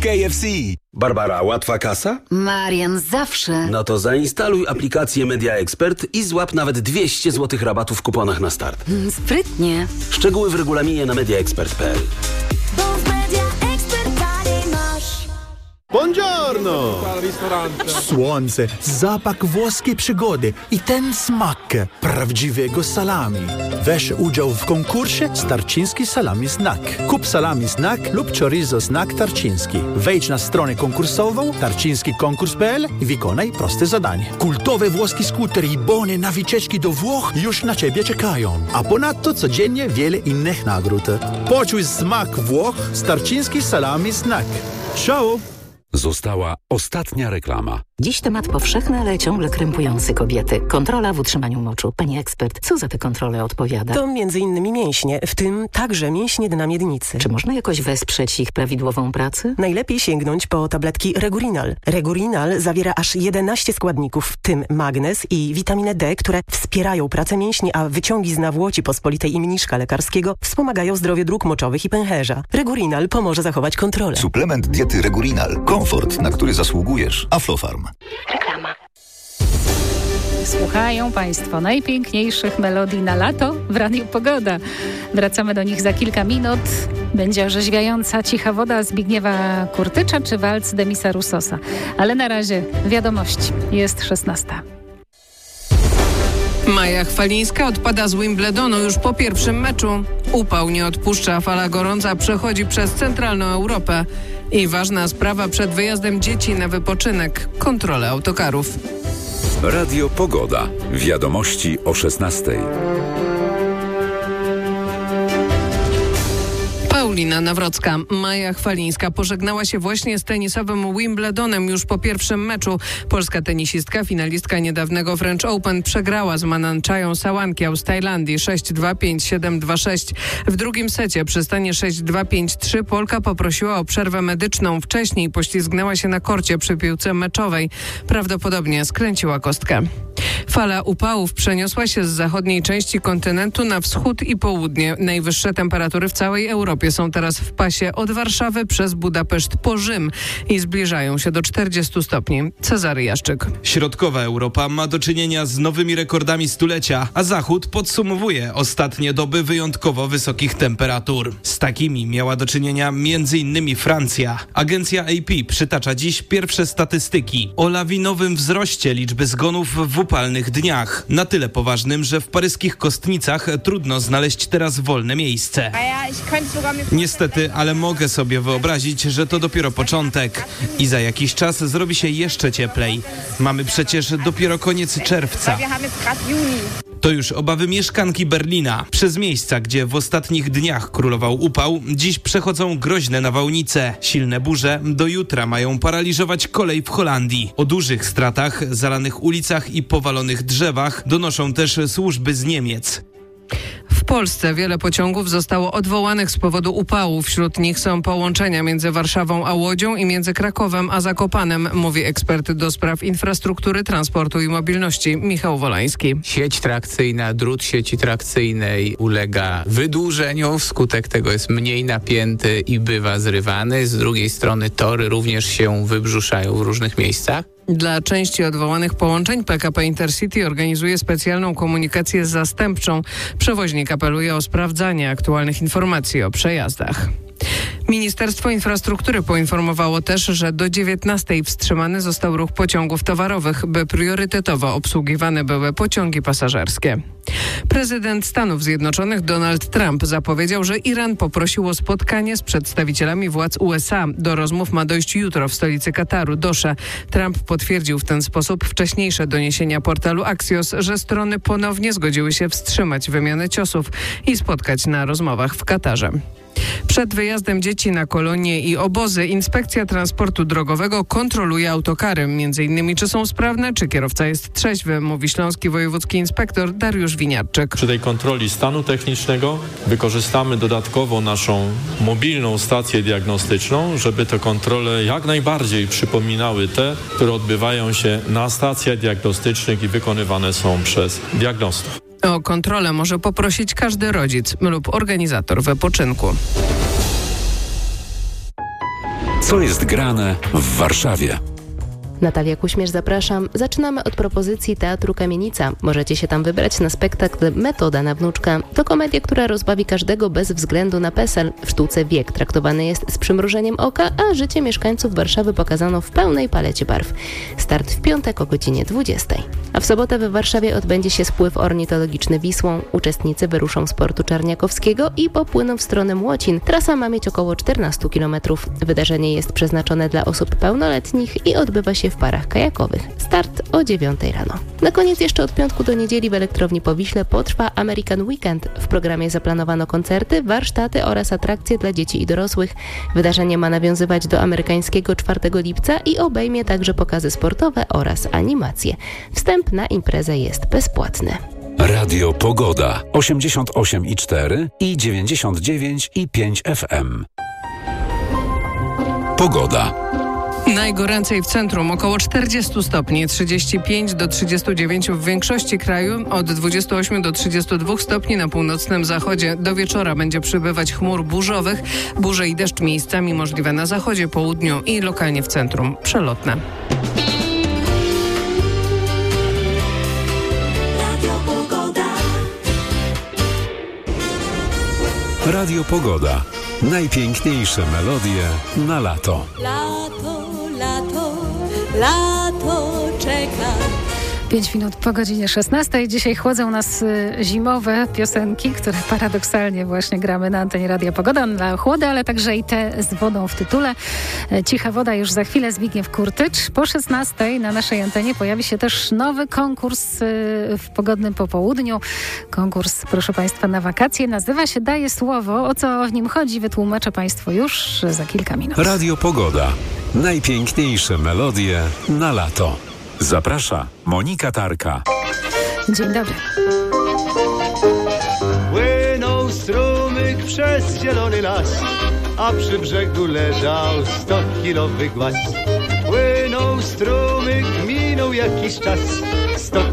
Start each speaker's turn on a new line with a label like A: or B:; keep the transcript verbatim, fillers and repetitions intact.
A: K F C.
B: Barbara, łatwa kasa?
C: Marian, zawsze.
B: No to zainstaluj aplikację Media Expert i złap nawet dwieście złotych rabatu w kuponach na start.
C: Mm, sprytnie.
B: Szczegóły w regulaminie na mediaexpert kropka p l.
D: Buongiorno! Słońce, zapach włoskiej przygody i ten smak prawdziwego salami. Weź udział w konkursie Tarczyński Salami Snack. Kup salami snack lub chorizo snack tarczyński. Wejdź na stronę konkursową tarczyński konkurs kropka p l i wykonaj proste zadanie. Kultowe włoskie skutery i bony na wycieczki do Włoch już na Ciebie czekają. A ponadto codziennie wiele innych nagród. Poczuj smak Włoch z Tarczyński Salami Snack. Ciao!
E: Została ostatnia reklama.
F: Dziś temat powszechny, ale ciągle krępujący kobiety. Kontrola w utrzymaniu moczu. Pani ekspert, co za te kontrole odpowiada?
G: To między innymi mięśnie, w tym także mięśnie dna miednicy.
F: Czy można jakoś wesprzeć ich prawidłową pracę?
G: Najlepiej sięgnąć po tabletki Regurinal. Regurinal zawiera aż jedenaście składników, w tym magnez i witaminę D, które wspierają pracę mięśni, a wyciągi z nawłoci pospolitej i mniszka lekarskiego wspomagają zdrowie dróg moczowych i pęcherza. Regurinal pomoże zachować kontrolę.
H: Suplement diety Regurinal. Komfort, na który zasługujesz. Aflofarm.
F: Reklama.
I: Słuchają Państwo najpiękniejszych melodii na lato w Radiu Pogoda. Wracamy do nich za kilka minut. Będzie orzeźwiająca Cicha woda Zbigniewa Kurtycza czy walc Demisa Roussosa. Ale na razie wiadomości. Jest szesnasta.
J: Maja Chwalińska odpada z Wimbledonu już po pierwszym meczu. Upał nie odpuszcza, fala gorąca przechodzi przez centralną Europę. I ważna sprawa przed wyjazdem dzieci na wypoczynek – kontrolę autokarów.
E: Radio Pogoda. Wiadomości o szesnastej.
J: Paulina Nawrocka. Maja Chwalińska pożegnała się właśnie z tenisowym Wimbledonem już po pierwszym meczu. Polska tenisistka, finalistka niedawnego French Open, przegrała z Mananchają Sawankiał z Tajlandii sześć dwa, pięć siedem, dwa sześć. W drugim secie przy stanie sześć dwa, pięć trzy Polka poprosiła o przerwę medyczną. Wcześniej poślizgnęła się na korcie przy piłce meczowej. Prawdopodobnie skręciła kostkę. Fala upałów przeniosła się z zachodniej części kontynentu na wschód i południe. Najwyższe temperatury w całej Europie są teraz w pasie od Warszawy przez Budapeszt po Rzym i zbliżają się do czterdziestu stopni. Cezary Jaszczyk.
K: Środkowa Europa ma do czynienia z nowymi rekordami stulecia, a Zachód podsumowuje ostatnie doby wyjątkowo wysokich temperatur. Z takimi miała do czynienia między innymi Francja. Agencja A P przytacza dziś pierwsze statystyki o lawinowym wzroście liczby zgonów w upalnych dniach. Na tyle poważnym, że w paryskich Kostnicach trudno znaleźć teraz wolne miejsce. Niestety, ale mogę sobie wyobrazić, że to dopiero początek i za jakiś czas zrobi się jeszcze cieplej. Mamy przecież dopiero koniec czerwca. To już obawy mieszkanki Berlina. Przez miejsca, gdzie w ostatnich dniach królował upał, dziś przechodzą groźne nawałnice. Silne burze do jutra mają paraliżować kolej w Holandii. O dużych stratach, zalanych ulicach i powalonych drzewach donoszą też służby z Niemiec.
J: W Polsce wiele pociągów zostało odwołanych z powodu upału. Wśród nich są połączenia między Warszawą a Łodzią i między Krakowem a Zakopanem, mówi ekspert do spraw infrastruktury, transportu i mobilności Michał Wolański.
L: Sieć trakcyjna, drut sieci trakcyjnej ulega wydłużeniu, wskutek tego jest mniej napięty i bywa zrywany. Z drugiej strony tory również się wybrzuszają w różnych miejscach.
J: Dla części odwołanych połączeń P K P Intercity organizuje specjalną komunikację zastępczą. Przewoźnik apeluje o sprawdzanie aktualnych informacji o przejazdach. Ministerstwo Infrastruktury poinformowało też, że do dziewiętnastej wstrzymany został ruch pociągów towarowych, by priorytetowo obsługiwane były pociągi pasażerskie. Prezydent Stanów Zjednoczonych Donald Trump zapowiedział, że Iran poprosił o spotkanie z przedstawicielami władz U S A. Do rozmów ma dojść jutro w stolicy Kataru, Dosze. Trump potwierdził w ten sposób wcześniejsze doniesienia portalu Axios, że strony ponownie zgodziły się wstrzymać wymianę ciosów i spotkać na rozmowach w Katarze. Przed wyjazdem dzieci na kolonie i obozy Inspekcja Transportu Drogowego kontroluje autokary. Między innymi czy są sprawne, czy kierowca jest trzeźwy, mówi śląski wojewódzki inspektor Dariusz Winiarczyk.
M: Przy tej kontroli stanu technicznego wykorzystamy dodatkowo naszą mobilną stację diagnostyczną, żeby te kontrole jak najbardziej przypominały te, które odbywają się na stacjach diagnostycznych i wykonywane są przez diagnostów.
J: O kontrolę może poprosić każdy rodzic lub organizator wypoczynku.
E: Co jest grane w Warszawie?
A: Natalia Kuśmierz, zapraszam. Zaczynamy od propozycji Teatru Kamienica. Możecie się tam wybrać na spektakl Metoda na wnuczka. To komedia, która rozbawi każdego bez względu na PESEL. W sztuce wiek traktowany jest z przymrużeniem oka, a życie mieszkańców Warszawy pokazano w pełnej palecie barw. Start w piątek o godzinie dwudziestej. A w sobotę we Warszawie odbędzie się spływ ornitologiczny Wisłą. Uczestnicy wyruszą z portu Czarniakowskiego i popłyną w stronę Młocin. Trasa ma mieć około czternaście kilometrów. Wydarzenie jest przeznaczone dla osób pełnoletnich i odbywa się w parach kajakowych. Start o dziewiątej rano. Na koniec jeszcze od piątku do niedzieli w Elektrowni Powiśle potrwa American Weekend. W programie zaplanowano koncerty, warsztaty oraz atrakcje dla dzieci i dorosłych. Wydarzenie ma nawiązywać do amerykańskiego czwartego lipca i obejmie także pokazy sportowe oraz animacje. Wstęp na imprezę jest bezpłatny.
E: Radio Pogoda osiemdziesiąt osiem i cztery i dziewięćdziesiąt dziewięć i pięć F M. Pogoda.
J: Najgoręcej w centrum, około czterdzieści stopni, trzydzieści pięć do trzydziestu dziewięciu w większości kraju, od dwudziestu ośmiu do trzydziestu dwóch stopni na północnym zachodzie. Do wieczora będzie przybywać chmur burzowych, burze i deszcz miejscami możliwe na zachodzie, południu i lokalnie w centrum. Przelotne.
E: Radio Pogoda. Najpiękniejsze melodie na lato.
N: Lato, lato, lato czeka.
I: pięć minut po godzinie szesnastej. Dzisiaj chłodzą nas y, zimowe piosenki, które paradoksalnie właśnie gramy na antenie Radia Pogoda dla chłody, ale także i te z wodą w tytule. E, Cicha woda już za chwilę, Zbigniew Kurtycz. Po szesnastej na naszej antenie pojawi się też nowy konkurs y, w pogodnym popołudniu. Konkurs, proszę Państwa, na wakacje. Nazywa się Daję Słowo. O co w nim chodzi, wytłumaczę Państwu już za kilka minut.
E: Radio Pogoda. Najpiękniejsze melodie na lato. Zaprasza Monika Tarka.
I: Dzień dobry.
O: Płynął strumyk przez zielony las, a przy brzegu leżał stokilowy głaz. Płynął strumyk, minął jakiś czas, sto